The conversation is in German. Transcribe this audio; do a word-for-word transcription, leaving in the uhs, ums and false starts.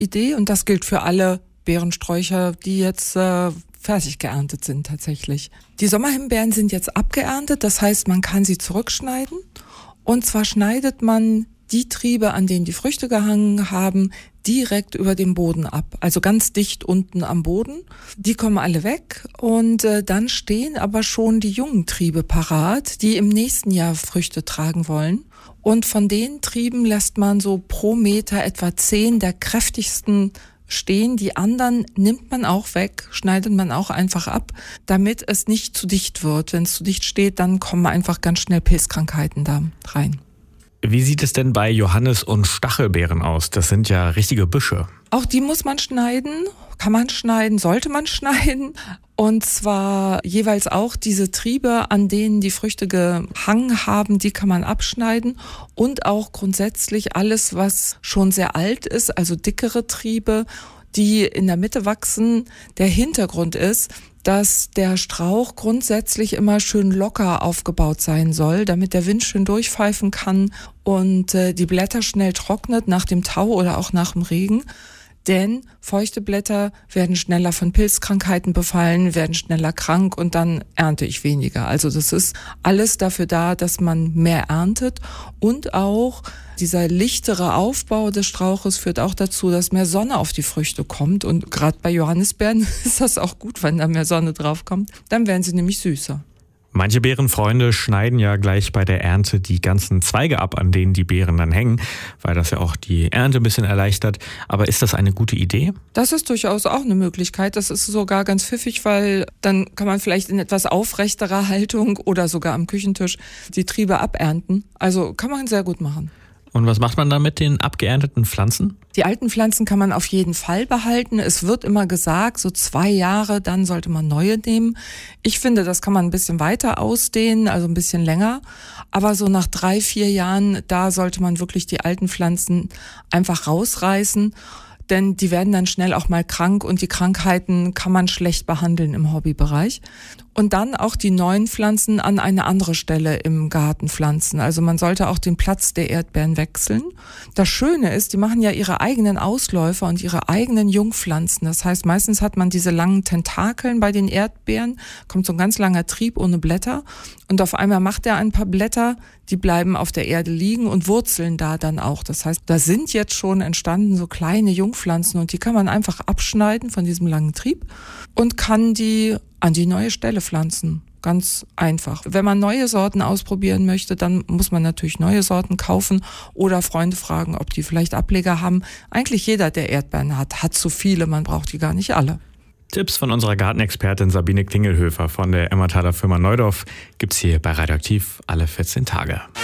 Idee und das gilt für alle Beerensträucher, die jetzt äh, fertig geerntet sind tatsächlich. Die Sommerhimbeeren sind jetzt abgeerntet, das heißt, man kann sie zurückschneiden. Und zwar schneidet man die Triebe, an denen die Früchte gehangen haben, direkt über dem Boden ab, also ganz dicht unten am Boden. Die kommen alle weg und äh, dann stehen aber schon die jungen Triebe parat, die im nächsten Jahr Früchte tragen wollen. Und von den Trieben lässt man so pro Meter etwa zehn der kräftigsten stehen. Die anderen nimmt man auch weg, schneidet man auch einfach ab, damit es nicht zu dicht wird. Wenn es zu dicht steht, dann kommen einfach ganz schnell Pilzkrankheiten da rein. Wie sieht es denn bei Johannis- und Stachelbeeren aus? Das sind ja richtige Büsche. Auch die muss man schneiden, kann man schneiden, sollte man schneiden. Und zwar jeweils auch diese Triebe, an denen die Früchte gehangen haben, die kann man abschneiden. Und auch grundsätzlich alles, was schon sehr alt ist, also dickere Triebe, die in der Mitte wachsen. Der Hintergrund ist, dass der Strauch grundsätzlich immer schön locker aufgebaut sein soll, damit der Wind schön durchpfeifen kann und äh, die Blätter schnell trocknet nach dem Tau oder auch nach dem Regen. Denn feuchte Blätter werden schneller von Pilzkrankheiten befallen, werden schneller krank und dann ernte ich weniger. Also das ist alles dafür da, dass man mehr erntet. Und auch dieser lichtere Aufbau des Strauches führt auch dazu, dass mehr Sonne auf die Früchte kommt. Und gerade bei Johannisbeeren ist das auch gut, wenn da mehr Sonne drauf kommt. Dann werden sie nämlich süßer. Manche Beerenfreunde schneiden ja gleich bei der Ernte die ganzen Zweige ab, an denen die Beeren dann hängen, weil das ja auch die Ernte ein bisschen erleichtert. Aber ist das eine gute Idee? Das ist durchaus auch eine Möglichkeit. Das ist sogar ganz pfiffig, weil dann kann man vielleicht in etwas aufrechterer Haltung oder sogar am Küchentisch die Triebe abernten. Also kann man sehr gut machen. Und was macht man dann mit den abgeernteten Pflanzen? Die alten Pflanzen kann man auf jeden Fall behalten. Es wird immer gesagt, so zwei Jahre, dann sollte man neue nehmen. Ich finde, das kann man ein bisschen weiter ausdehnen, also ein bisschen länger. Aber so nach drei, vier Jahren, da sollte man wirklich die alten Pflanzen einfach rausreißen. Denn die werden dann schnell auch mal krank und die Krankheiten kann man schlecht behandeln im Hobbybereich. Und dann auch die neuen Pflanzen an eine andere Stelle im Garten pflanzen. Also man sollte auch den Platz der Erdbeeren wechseln. Das Schöne ist, die machen ja ihre eigenen Ausläufer und ihre eigenen Jungpflanzen. Das heißt, meistens hat man diese langen Tentakeln bei den Erdbeeren, kommt so ein ganz langer Trieb ohne Blätter und auf einmal macht er ein paar Blätter, die bleiben auf der Erde liegen und wurzeln da dann auch. Das heißt, da sind jetzt schon entstanden so kleine Jungpflanzen und die kann man einfach abschneiden von diesem langen Trieb und kann die an die neue Stelle pflanzen. Ganz einfach. Wenn man neue Sorten ausprobieren möchte, dann muss man natürlich neue Sorten kaufen oder Freunde fragen, ob die vielleicht Ableger haben. Eigentlich jeder, der Erdbeeren hat, hat zu viele, man braucht die gar nicht alle. Tipps von unserer Gartenexpertin Sabine Klingelhöfer von der Emmertaler Firma Neudorf gibt's hier bei Radioaktiv alle vierzehn Tage.